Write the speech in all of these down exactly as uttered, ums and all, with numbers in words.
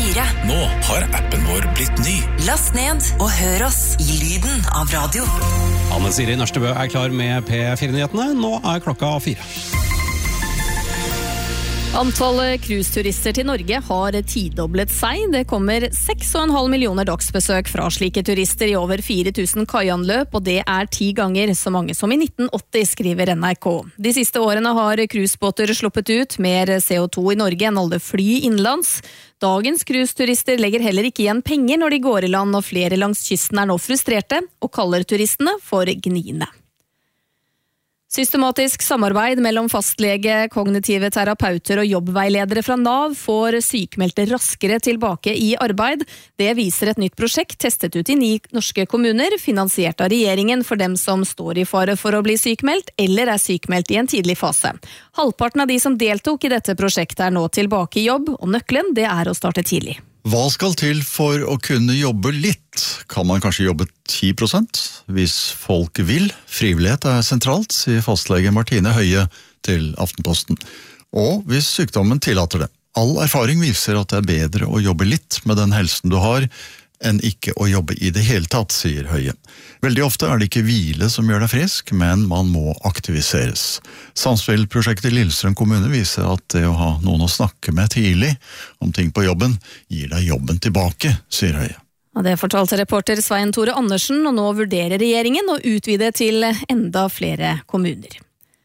fire. Nå har appen vår blitt ny. Last ned og hør oss i lyden av radio. Anne Siri Nørstebø er klar med P fire-nyhetene. Nå er klokka fire. Antallet cruiseturister til Norge har tidoblet seg. Det kommer seks og en halv millioner dagsbesøk fra slike turister i over fire tusen kaianløp, og det er ti ganger så mange som i nitten åtti, skriver N R K. De siste årene har cruisebåter sluppet ut mer C O to i Norge enn alle fly innenlands. Dagens cruiseturister legger heller ikke igjen penger når de går i land, og flere langs kysten er nå frustrerte og kaller turistene for gniende. Systematisk samarbeid mellom fastlege, kognitive terapeuter og jobbveiledere fra Nav får sykmeldte raskere tilbake i arbeid. Det viser et nytt prosjekt testet ut i ni norske kommuner, finansiert av regjeringen for dem som står i fare for å bli sykmeldt eller er sykmeldt i en tidlig fase. Halvparten av de som deltok i dette prosjektet er nå tilbake i jobb, og nøkkelen det er å starte tidlig. Hva skal til for å kunne jobbe litt? Kan man kanskje jobbe ti prosent? Hvis folk vil. Frivillighet er sentralt, sier fastlege Martine Høie til Aftenposten. Og hvis sykdommen tillater det. All erfaring viser at det er bedre å jobbe litt med den helsen du har, enn ikke å jobbe i det hele tatt, sier Høie. Veldig ofte er det ikke hvile som gjør deg frisk, men man må aktiviseres. Samspillprosjektet i Lillestrøm kommune viser at det å ha noen å snakke med tidlig om ting på jobben, gir deg jobben tilbake, sier Høie. Og det fortalte reporter Svein Tore Andersen, og nå vurderer regjeringen å utvide til enda flere kommuner.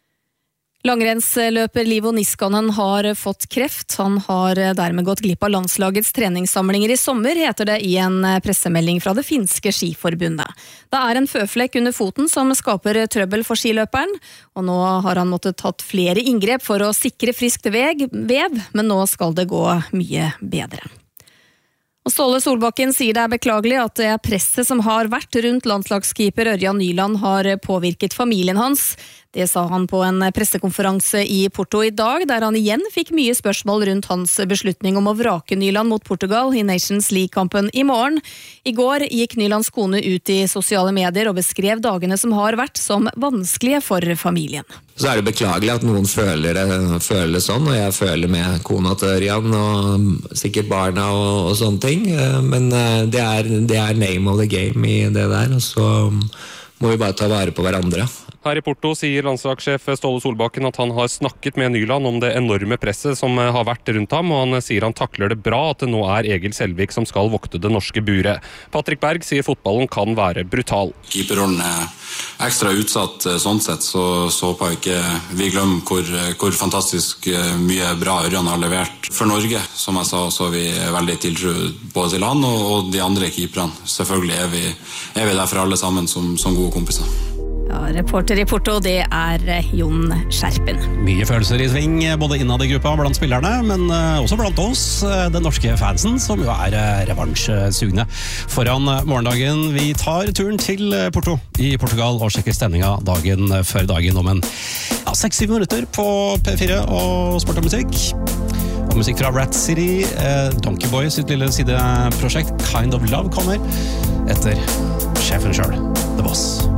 Langrennsløper Livo Niskanen har fått kreft. Han har dermed gått glipp av landslagets treningssamlinger i sommer, heter det i en pressemelding fra det finske skiforbundet. Det er en føflekk under foten som skaper trøbbel for skiløperen, og nå har han måttet tatt flere inngrep for å sikre friskt vev, men nå skal det gå mye bedre. Og Ståle Solbakken sier det er beklagelig at det presset som har vært rundt landslagskeeper Ørjan Nyland har påvirket familien hans. Det sa han på en pressekonferanse i Porto i dag, der han igjen fikk mye spørsmål rundt hans beslutning om å vrake Nyland mot Portugal i Nations League-kampen i morgen. I går gikk Nylands kone ut i sosiale medier og beskrev dagene som har vært som vanskelige for familien. Så er det beklagelig at noen føler det, føler det sånn, og jeg føler med kona til Ørjan og sikkert barna og, og sånne ting. Men det er, det er name of the game i det der, og så må vi bare ta vare på hverandre. Her i Porto sier landslagssjef Ståle Solbakken at han har snakket med Nyland om det enorme presset som har vært rundt ham, og han sier han takler det bra at det nå er Egil Selvik som skal vokte det norske buret. Patrick Berg sier fotballen kan være brutal. Keeperrollen er ekstra utsatt sånn sett, så, så håper jeg ikke vi glemmer hvor, hvor fantastisk mye bra Ørjan har levert for Norge. Som jeg sa, så er vi veldig tiltro både til han og, og de andre keeperne. Selvfølgelig er vi, er vi der for alle sammen som, som gode kompiser. Ja, reporter i Porto, det er Jon Skjerpen. Mye følelser i sving, både innad i gruppa blant spillerne, men også blant oss, den norske fansen, som jo er revansjesugne. Foran morgendagen, vi tar turen til Porto i Portugal og sjekker stemninga dagen før dagen om en ja, seks syv minutter på P fire og sport og musikk. Og musikk fra Rat City, eh, Donkey Boy sitt lille sideprosjekt Kind of Love kommer etter sjefen selv, The Boss.